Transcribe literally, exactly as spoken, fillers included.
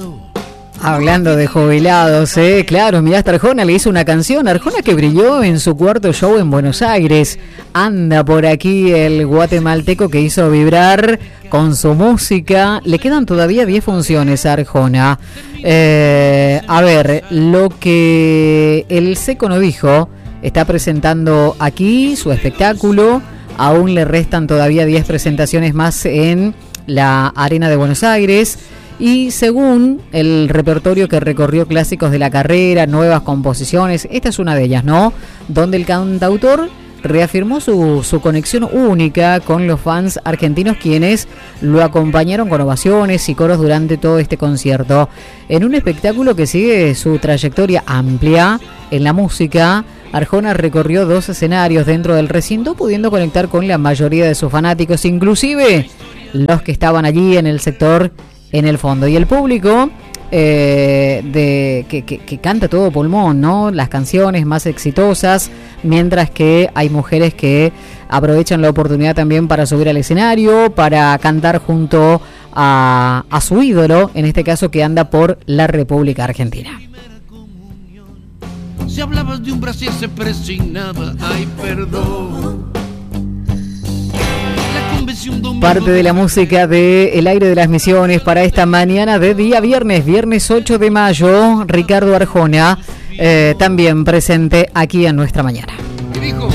Hablando de jubilados, eh, claro, mirá, hasta Arjona le hizo una canción, Arjona que brilló en su cuarto show en Buenos Aires. Anda por aquí el guatemalteco que hizo vibrar con su música. Le quedan todavía diez funciones a Arjona. Eh, a ver, lo que el Seco no dijo, está presentando aquí su espectáculo. Aún le restan todavía diez presentaciones más en la Arena de Buenos Aires. Y según el repertorio que recorrió clásicos de la carrera, nuevas composiciones, esta es una de ellas, ¿no? Donde el cantautor reafirmó su, su conexión única con los fans argentinos, quienes lo acompañaron con ovaciones y coros durante todo este concierto. En un espectáculo que sigue su trayectoria amplia en la música, Arjona recorrió dos escenarios dentro del recinto, pudiendo conectar con la mayoría de sus fanáticos, inclusive los que estaban allí en el sector en el fondo. Y el público eh, de que, que, que canta todo pulmón, ¿no? Las canciones más exitosas, mientras que hay mujeres que aprovechan la oportunidad también para subir al escenario, para cantar junto a, a su ídolo, en este caso que anda por la República Argentina. Si hablabas de un Brasil se persignaba, ay perdón. Parte de la música de El Aire de las Misiones para esta mañana de día viernes, viernes ocho de mayo, Ricardo Arjona, eh, también presente aquí en nuestra mañana.